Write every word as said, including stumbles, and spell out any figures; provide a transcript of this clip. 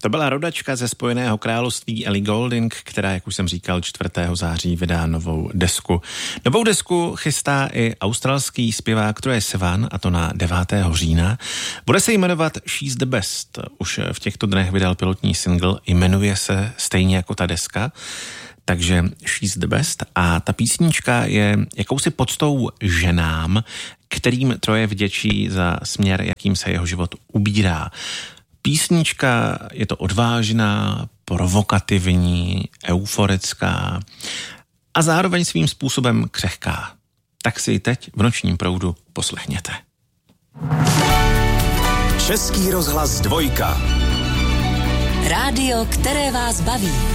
To byla rodačka ze Spojeného království Ellie Goulding, která, jak už jsem říkal, čtvrtého září vydá novou desku. Novou desku chystá i australský zpěvák Troye Sivan, a to na devátého října. Bude se jmenovat She's the Best. Už v těchto dnech vydal pilotní single, jmenuje se stejně jako ta deska. Takže She's the Best. A ta písnička je jakousi poctou ženám, kterým Troye vděčí za směr, jakým se jeho život ubírá. Písnička je to odvážná, provokativní, euforická a zároveň svým způsobem křehká. Tak si ji teď v Nočním proudu poslechněte. Český rozhlas dvojka. Rádio, které vás baví.